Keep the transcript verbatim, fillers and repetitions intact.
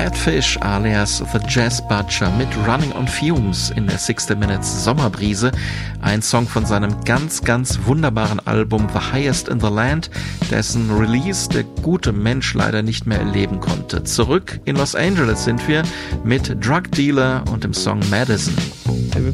Catfish alias The Jazz Butcher mit Running on Fumes in der sixty Minutes Sommerbrise. Ein Song von seinem ganz, ganz wunderbaren Album The Highest in the Land, dessen Release der gute Mensch leider nicht mehr erleben konnte. Zurück in Los Angeles sind wir mit Drug Dealer und dem Song Madison.